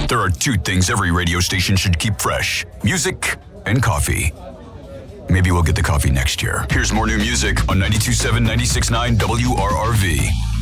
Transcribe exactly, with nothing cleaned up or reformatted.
There are two things every radio station should keep fresh: music and coffee. Maybe we'll get the coffee next year. Here's more new music on ninety-two point seven, ninety-six point nine W R R V.